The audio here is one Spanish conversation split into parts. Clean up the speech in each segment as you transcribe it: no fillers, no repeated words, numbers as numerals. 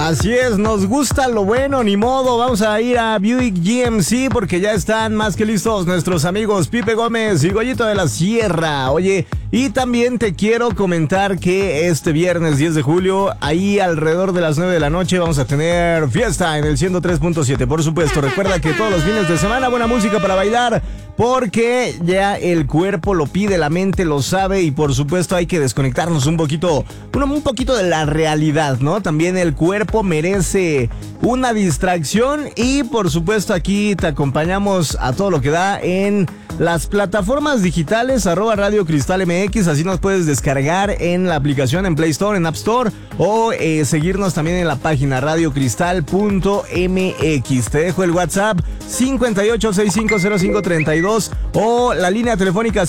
Así es, nos gusta lo bueno, ni modo. Vamos a ir a Buick GMC porque ya están más que listos nuestros amigos Pipe Gómez y Goyito de la Sierra. Oye, y también te quiero comentar que este viernes 10 de julio, ahí alrededor de las 9 de la noche, vamos a tener fiesta en el 103.7. Por supuesto, recuerda que todos los fines de semana buena música para bailar, porque ya el cuerpo lo pide, la mente lo sabe y por supuesto hay que desconectarnos un poquito de la realidad, ¿no? También el cuerpo merece una distracción y por supuesto aquí te acompañamos a todo lo que da en las plataformas digitales @Radio Cristal MX, así nos puedes descargar en la aplicación en Play Store, en App Store o seguirnos también en la página radiocristal.mx. Te dejo el WhatsApp 58650532 o la línea telefónica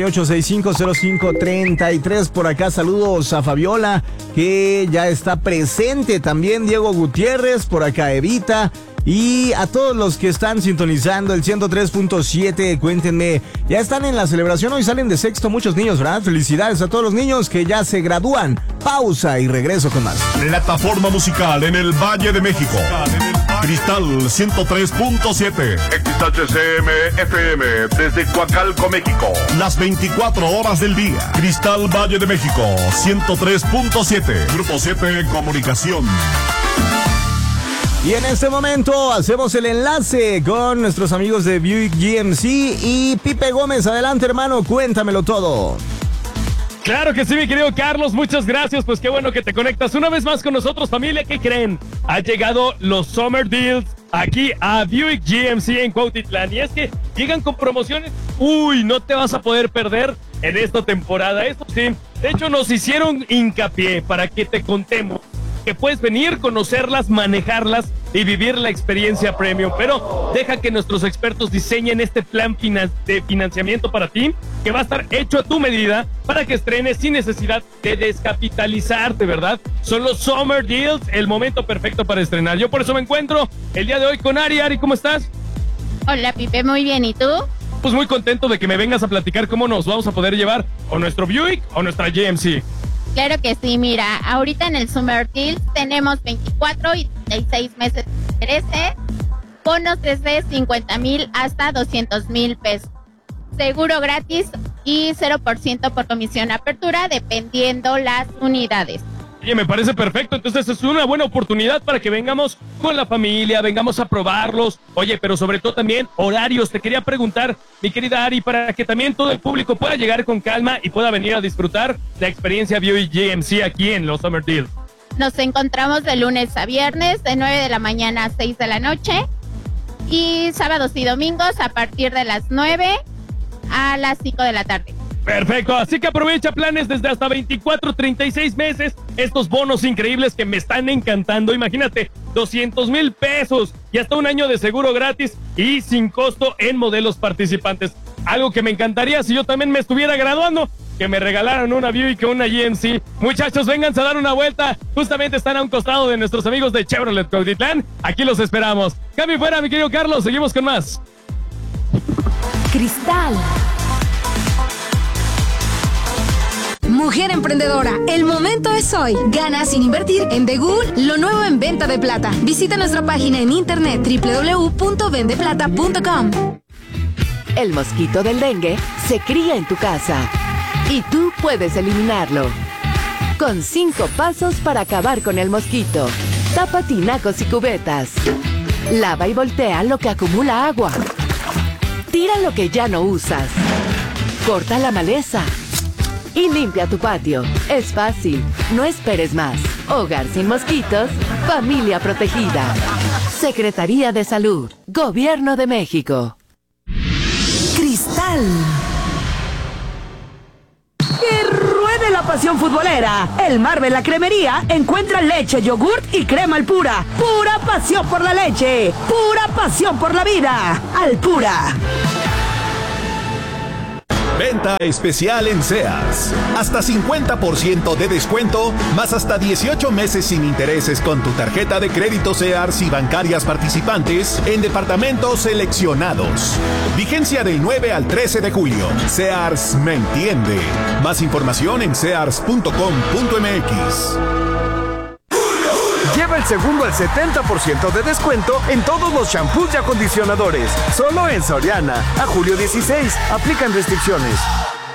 58650533. Por acá saludos a Fabiola, que ya está presente, también Diego Gutiérrez, por acá Evita. Y a todos los que están sintonizando el 103.7, cuéntenme, ya están en la celebración, hoy salen de sexto muchos niños, ¿verdad? Felicidades a todos los niños que ya se gradúan. Pausa y regreso con más. Plataforma musical en el Valle de México. Cristal 103.7. XHCM FM desde Coacalco, México. Las 24 horas del día. Cristal Valle de México 103.7. Grupo 7 Comunicación. Y en este momento hacemos el enlace con nuestros amigos de Buick GMC y Pipe Gómez. Adelante, hermano, cuéntamelo todo. Claro que sí, mi querido Carlos, muchas gracias. Pues qué bueno que te conectas una vez más con nosotros, familia. ¿Qué creen? Han llegado los Summer Deals aquí a Buick GMC en Cuautitlán. Y es que llegan con promociones. Uy, no te vas a poder perder en esta temporada. Esto sí, de hecho nos hicieron hincapié para que te contemos que puedes venir, conocerlas, manejarlas y vivir la experiencia premium. Pero deja que nuestros expertos diseñen este plan de financiamiento para ti, que va a estar hecho a tu medida para que estrenes sin necesidad de descapitalizarte, ¿verdad? Son los Summer Deals, el momento perfecto para estrenar. Yo por eso me encuentro el día de hoy con Ari. Ari, ¿cómo estás? Hola, Pipe, muy bien. ¿Y tú? Pues muy contento de que me vengas a platicar cómo nos vamos a poder llevar o nuestro Buick o nuestra GMC. Claro que sí, mira, ahorita en el Summer Deals tenemos 24 y 36 meses de intereses, bonos desde 50,000 hasta 200,000 pesos, seguro gratis y 0% por comisión apertura dependiendo las unidades. Oye, me parece perfecto, entonces es una buena oportunidad para que vengamos con la familia, vengamos a probarlos. Oye, pero sobre todo también horarios. Te quería preguntar, mi querida Ari, para que también todo el público pueda llegar con calma y pueda venir a disfrutar la experiencia Buick GMC aquí en los Summer Deals. Nos encontramos de lunes a viernes, de 9 de la mañana a 6 de la noche, y sábados y domingos a partir de las 9 a las 5 de la tarde. Perfecto, así que aprovecha planes desde hasta 24, 36 meses, estos bonos increíbles que me están encantando. Imagínate, 200,000 pesos y hasta un año de seguro gratis y sin costo en modelos participantes. Algo que me encantaría si yo también me estuviera graduando, que me regalaran una Buick o una GMC. Muchachos, vénganse a dar una vuelta. Justamente están a un costado de nuestros amigos de Chevrolet Cuautitlán. Aquí los esperamos. Cambio fuera, mi querido Carlos, seguimos con más. Cristal. Mujer emprendedora, el momento es hoy. Gana sin invertir en Begul, lo nuevo en venta de plata. Visita nuestra página en internet www.vendeplata.com. El mosquito del dengue se cría en tu casa y tú puedes eliminarlo. Con 5 pasos para acabar con el mosquito. Tapa tinacos y cubetas. Lava y voltea lo que acumula agua. Tira lo que ya no usas. Corta la maleza. Y limpia tu patio. Es fácil, no esperes más. Hogar sin mosquitos, familia protegida. Secretaría de Salud, Gobierno de México. Cristal. ¡Que ruede la pasión futbolera! El Marvel La Cremería encuentra leche, yogurt y crema Alpura. ¡Pura pasión por la leche! ¡Pura pasión por la vida! Alpura. Venta especial en Sears. Hasta 50% de descuento, más hasta 18 meses sin intereses con tu tarjeta de crédito Sears y bancarias participantes en departamentos seleccionados. Vigencia del 9 al 13 de julio. Sears me entiende. Más información en sears.com.mx. lleva el segundo al 70% de descuento en todos los shampoos y acondicionadores. Solo en Soriana. A julio 16. Aplican restricciones.